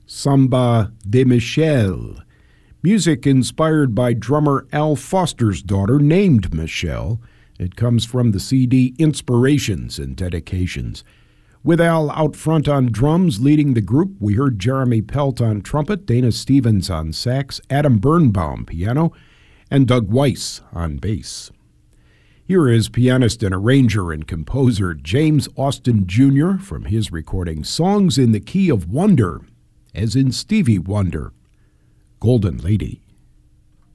Samba de Michel. Music inspired by drummer Al Foster's daughter named Michelle. It comes from the CD Inspirations and Dedications. With Al out front on drums leading the group, we heard Jeremy Pelt on trumpet, Dana Stevens on sax, Adam Birnbaum piano, and Doug Weiss on bass. Here is pianist and arranger and composer James Austin Jr. from his recording Songs in the Key of Wonder, as in Stevie Wonder, Golden Lady.